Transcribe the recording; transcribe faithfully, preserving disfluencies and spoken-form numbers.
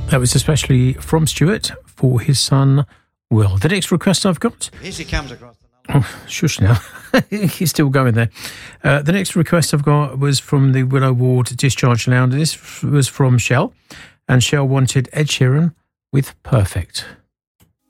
That was especially from Stuart for his son, Will. The next request I've got... Here she comes across the number. Oh, shush now. He's still going there. Uh, the next request I've got was from the Willow Ward Discharge Lounge. This was from Shell, and Shell wanted Ed Sheeran with Perfect.